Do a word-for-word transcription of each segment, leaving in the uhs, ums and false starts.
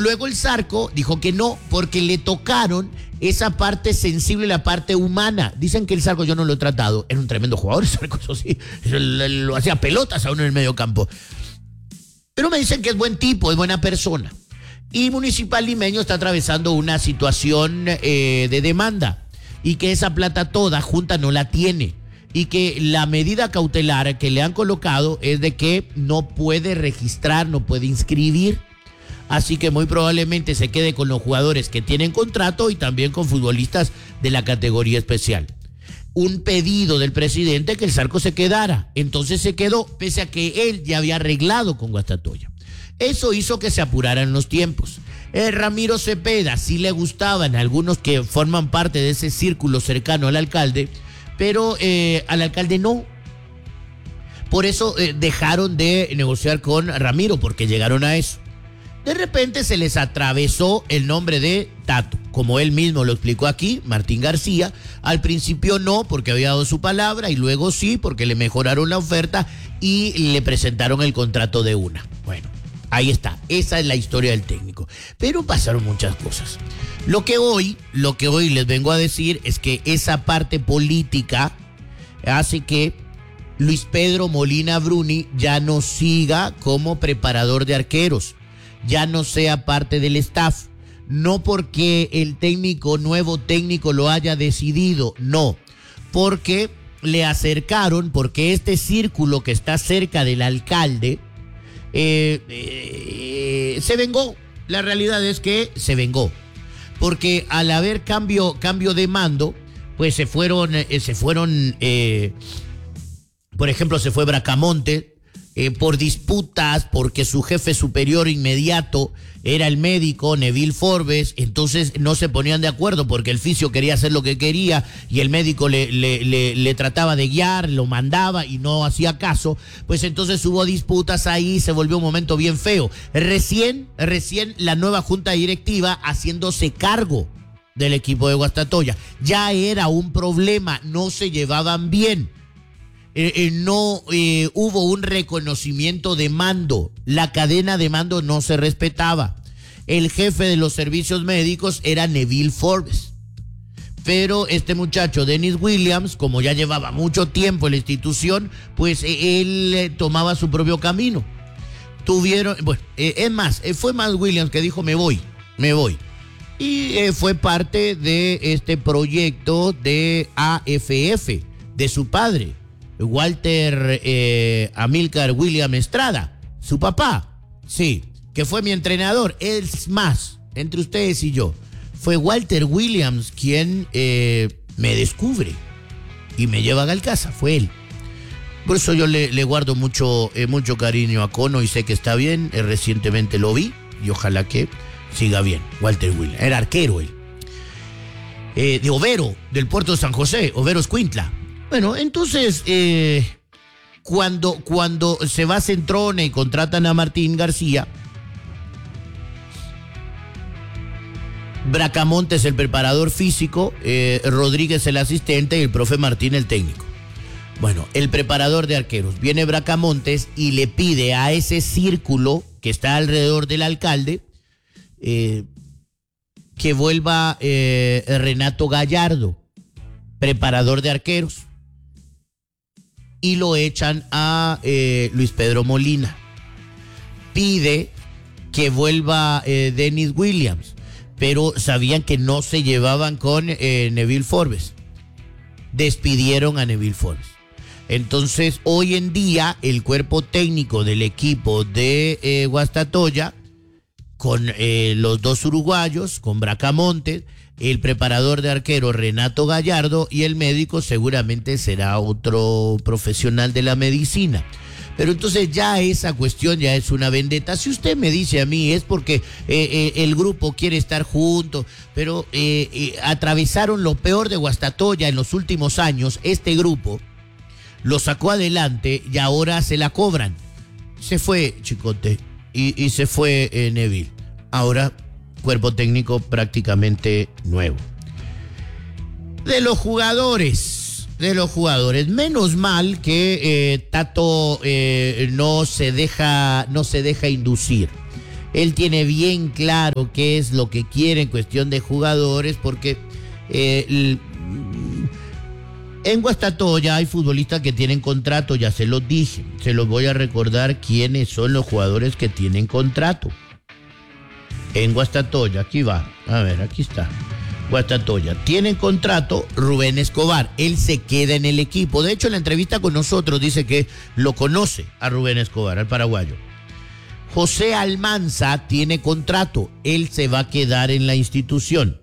luego el Zarco dijo que no, porque le tocaron esa parte sensible, la parte humana. Dicen que el Zarco yo no lo he tratado, era un tremendo jugador el Zarco, eso sí, lo, lo hacía pelotas a uno en el medio campo. Pero me dicen que es buen tipo, es buena persona. Y Municipal Limeño está atravesando una situación eh, de demanda y que esa plata toda junta no la tiene. Y que la medida cautelar que le han colocado es de que no puede registrar, no puede inscribir. Así que muy probablemente se quede con los jugadores que tienen contrato y también con futbolistas de la categoría especial. Un pedido del presidente que el Zarco se quedara. Entonces se quedó, pese a que él ya había arreglado con Guastatoya. Eso hizo que se apuraran los tiempos. Eh, Ramiro Cepeda sí le gustaban algunos que forman parte de ese círculo cercano al alcalde, pero eh, al alcalde no. Por eso eh, dejaron de negociar con Ramiro, porque llegaron a eso. De repente se les atravesó el nombre de Tato, como él mismo lo explicó aquí, Martín García. Al principio no, porque había dado su palabra, y luego sí, porque le mejoraron la oferta y le presentaron el contrato de una. Bueno, ahí está, esa es la historia del técnico. Pero pasaron muchas cosas. Lo que hoy, lo que hoy les vengo a decir es que esa parte política hace que Luis Pedro Molina Bruni ya no siga como preparador de arqueros, ya no sea parte del staff. No porque el técnico, nuevo técnico lo haya decidido, no, porque le acercaron, porque este círculo que está cerca del alcalde eh, eh, se vengó. La realidad es que se vengó, porque al haber cambio, cambio de mando, pues se fueron, eh, se fueron, eh, por ejemplo, se fue Bracamonte, Eh, por disputas, porque su jefe superior inmediato era el médico Neville Forbes. Entonces no se ponían de acuerdo porque el fisio quería hacer lo que quería y el médico le, le, le, le trataba de guiar, lo mandaba y no hacía caso. Pues entonces hubo disputas ahí, se volvió un momento bien feo. Recién, recién la nueva junta directiva haciéndose cargo del equipo de Guastatoya. Ya era un problema, no se llevaban bien. Eh, eh, no eh, hubo un reconocimiento de mando, la cadena de mando no se respetaba. El jefe de los servicios médicos era Neville Forbes, pero este muchacho Dennis Williams, como ya llevaba mucho tiempo en la institución, pues eh, él eh, tomaba su propio camino. Tuvieron, bueno, eh, es más, eh, fue más Williams que dijo me voy, me voy. Y eh, fue parte de este proyecto de A F F, de su padre, Walter eh, Amílcar William Estrada, su papá, sí, que fue mi entrenador. Es más, entre ustedes y yo, fue Walter Williams quien eh, me descubre y me lleva a Galcaza, fue él. Por eso yo le, le guardo mucho, eh, mucho cariño a Cono y sé que está bien. Eh, recientemente lo vi y ojalá que siga bien. Walter Williams, era arquero él. Eh, de Overo, del puerto de San José, Overo Escuintla. Bueno, entonces, eh, cuando, cuando se va a Centrone y contratan a Martín García, Bracamontes el preparador físico, eh, Rodríguez el asistente y el profe Martín el técnico. Bueno, el preparador de arqueros, viene Bracamontes y le pide a ese círculo que está alrededor del alcalde eh, que vuelva eh, Renato Gallardo, preparador de arqueros. Y lo echan a eh, Luis Pedro Molina. Pide que vuelva eh, Dennis Williams, pero sabían que no se llevaban con eh, Neville Forbes. Despidieron a Neville Forbes. Entonces, hoy en día, el cuerpo técnico del equipo de eh, Guastatoya, con eh, los dos uruguayos, con Bracamontes, el preparador de arquero Renato Gallardo y el médico seguramente será otro profesional de la medicina. Pero entonces ya esa cuestión ya es una vendetta. Si usted me dice a mí es porque eh, eh, el grupo quiere estar juntos, pero eh, eh, atravesaron lo peor de Guastatoya en los últimos años. Este grupo lo sacó adelante y ahora se la cobran. Se fue Chicote y, y se fue eh, Neville. Ahora cuerpo técnico prácticamente nuevo. De los jugadores, de los jugadores, menos mal que eh, Tato eh, no se deja, no se deja inducir. Él tiene bien claro qué es lo que quiere en cuestión de jugadores, porque eh, el, en Guastatoya hay futbolistas que tienen contrato, ya se los dije. Se los voy a recordar quiénes son los jugadores que tienen contrato. En Guastatoya, aquí va, a ver, aquí está. Guastatoya, tienen contrato Rubén Escobar, él se queda en el equipo. De hecho, en la entrevista con nosotros dice que lo conoce a Rubén Escobar, al paraguayo. José Almanza tiene contrato, él se va a quedar en la institución.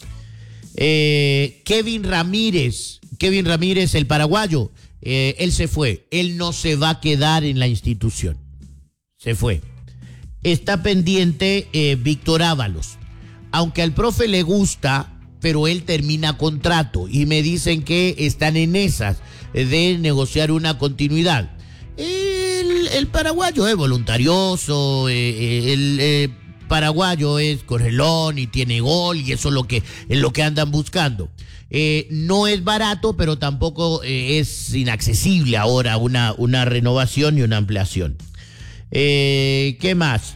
Eh, Kevin Ramírez, Kevin Ramírez, el paraguayo, eh, él se fue, él no se va a quedar en la institución, se fue. Está pendiente eh, Víctor Ábalos, aunque al profe le gusta, pero él termina contrato y me dicen que están en esas de negociar una continuidad. El, el paraguayo es voluntarioso, eh, el eh, paraguayo es correlón y tiene gol y eso es lo que, es lo que andan buscando. Eh, no es barato, pero tampoco eh, es inaccesible ahora una, una renovación y una ampliación. Eh, ¿Qué más?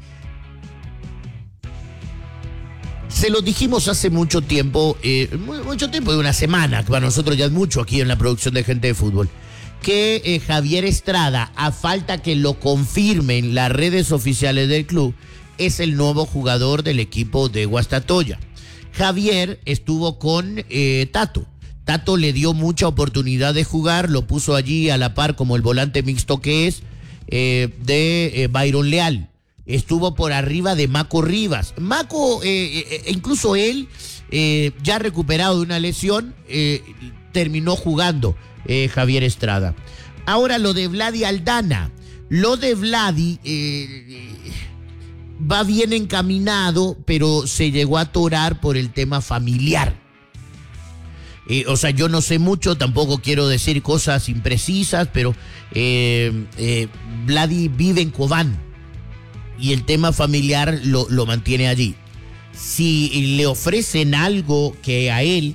Se lo dijimos hace mucho tiempo, eh, mucho tiempo, de una semana, que para nosotros ya es mucho aquí en la producción de Gente de Fútbol, que eh, Javier Estrada, a falta que lo confirmen las redes oficiales del club, es el nuevo jugador del equipo de Guastatoya. Javier estuvo con eh, Tato. Tato le dio mucha oportunidad de jugar, lo puso allí a la par como el volante mixto que es, eh, de eh, Byron Leal. Estuvo por arriba de Maco Rivas. Maco, eh, eh, incluso él, eh, ya recuperado de una lesión, eh, terminó jugando eh, Javier Estrada. Ahora lo de Vladi Aldana. Lo de Vladi eh, va bien encaminado, pero se llegó a atorar por el tema familiar. Eh, o sea, yo no sé mucho, tampoco quiero decir cosas imprecisas, pero eh, eh, Vladi vive en Cobán y el tema familiar lo, lo mantiene allí. Si le ofrecen algo que a él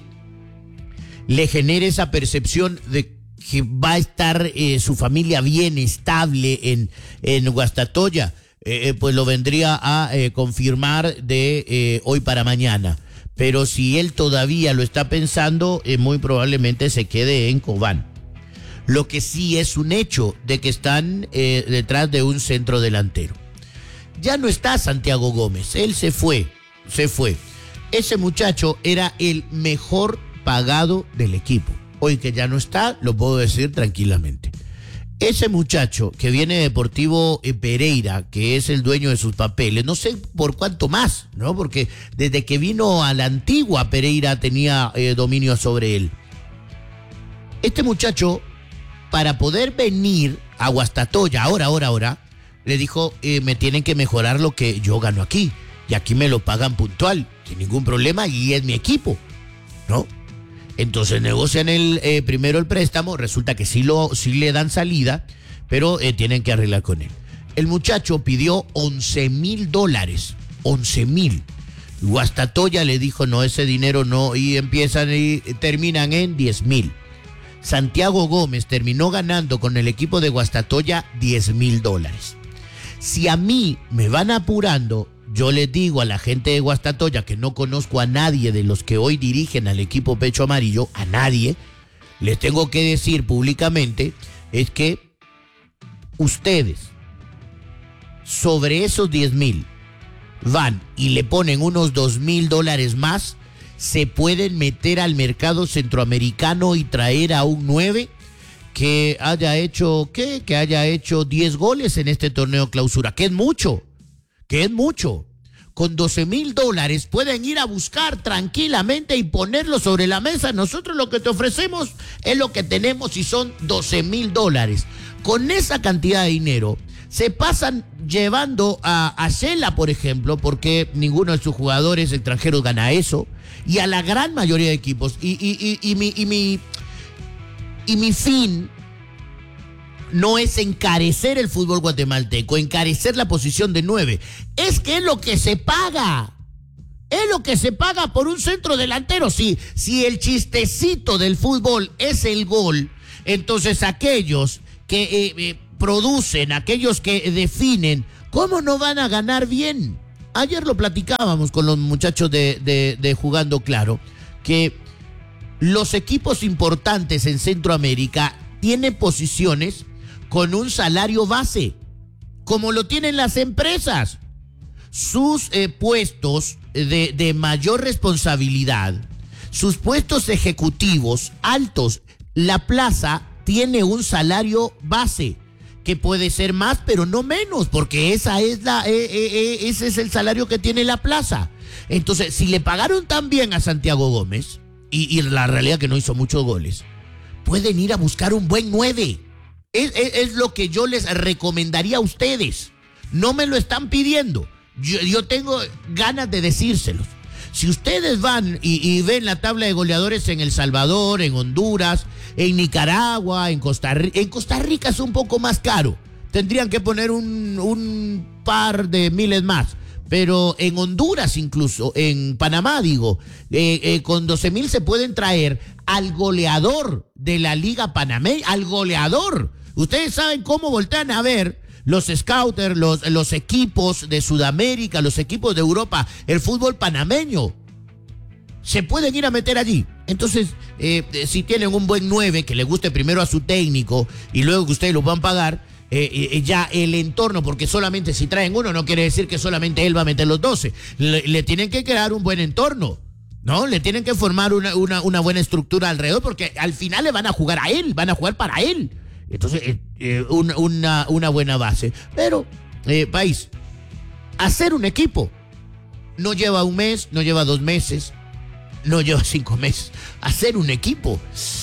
le genere esa percepción de que va a estar eh, su familia bien estable en, en Guastatoya, eh, pues lo vendría a eh, confirmar de eh, hoy para mañana. Pero si él todavía lo está pensando, eh, muy probablemente se quede en Cobán. Lo que sí es un hecho de que están eh, detrás de un centro delantero. Ya no está Santiago Gómez, él se fue, se fue. Ese muchacho era el mejor pagado del equipo. Hoy que ya no está, lo puedo decir tranquilamente. Ese muchacho que viene de Deportivo Pereira, que es el dueño de sus papeles, no sé por cuánto más, ¿no? Porque desde que vino a la antigua Pereira tenía eh, dominio sobre él. Este muchacho, para poder venir a Guastatoya, ahora, ahora, ahora, le dijo, eh, me tienen que mejorar lo que yo gano aquí. Y aquí me lo pagan puntual, sin ningún problema, y es mi equipo, ¿no? Entonces negocian el eh, primero el préstamo, resulta que sí, lo, sí le dan salida, pero eh, tienen que arreglar con él. El muchacho pidió once mil dólares, once mil. Guastatoya le dijo, no, ese dinero no, y empiezan y terminan en diez mil. Santiago Gómez terminó ganando con el equipo de Guastatoya diez mil dólares. Si a mí me van apurando, yo les digo a la gente de Guastatoya, que no conozco a nadie de los que hoy dirigen al equipo Pecho Amarillo, a nadie, les tengo que decir públicamente, es que ustedes sobre esos diez mil van y le ponen unos dos mil dólares más, se pueden meter al mercado centroamericano y traer a un nueve que haya hecho, ¿qué? Que haya hecho diez goles en este torneo clausura, que es mucho. que es mucho. Con doce mil dólares pueden ir a buscar tranquilamente y ponerlo sobre la mesa. Nosotros lo que te ofrecemos es lo que tenemos y son doce mil dólares. Con esa cantidad de dinero se pasan llevando a, a Shela, por ejemplo, porque ninguno de sus jugadores extranjeros gana eso, y a la gran mayoría de equipos. Y, y, y, y, mi, y, mi, y mi fin no es encarecer el fútbol guatemalteco, encarecer la posición de nueve. Es que es lo que se paga. Es lo que se paga por un centro delantero. Si, si el chistecito del fútbol es el gol, entonces aquellos que eh, eh, producen, aquellos que definen ¿Cómo no van a ganar bien? Ayer lo platicábamos con los muchachos de, de, de Jugando Claro, que los equipos importantes en Centroamérica tienen posiciones con un salario base, como lo tienen las empresas. Sus eh, puestos de, de mayor responsabilidad, sus puestos ejecutivos altos, la plaza tiene un salario base, que puede ser más, pero no menos, porque esa es la, eh, eh, eh, ese es el salario que tiene la plaza. Entonces, si le pagaron tan bien a Santiago Gómez, y, y la realidad que no hizo muchos goles, pueden ir a buscar un buen nueve. Es, es, es lo que yo les recomendaría a ustedes. No me lo están pidiendo. Yo, yo tengo ganas de decírselos. Si ustedes van y, y ven la tabla de goleadores en El Salvador, en Honduras, en Nicaragua, en Costa Rica, en Costa Rica es un poco más caro. Tendrían que poner un, un par de miles más. Pero en Honduras incluso, en Panamá digo, eh, eh, con doce mil se pueden traer al goleador de la Liga Panameña, al goleador. Ustedes saben cómo voltean a ver los scouters, los, los equipos de Sudamérica, los equipos de Europa, el fútbol panameño. Se pueden ir a meter allí. Entonces, eh, si tienen un buen nueve que le guste primero a su técnico y luego que ustedes lo van a pagar, eh, eh, ya el entorno, porque solamente si traen uno no quiere decir que solamente él va a meter los doce. Le, le tienen que crear un buen entorno, ¿no? Le tienen que formar una, una, una buena estructura alrededor, porque al final le van a jugar a él, van a jugar para él. Entonces, eh, eh, una, una, una buena base. Pero, eh, país, hacer un equipo no lleva un mes, no lleva dos meses, no lleva cinco meses. Hacer un equipo,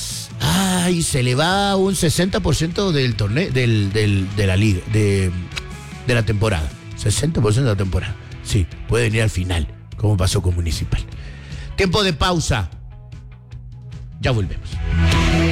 ay, se le va un sesenta por ciento del torneo, del, del, de la liga, de, de la temporada. sesenta por ciento de la temporada. Sí, puede venir al final, como pasó con Municipal. Tiempo de pausa. Ya volvemos.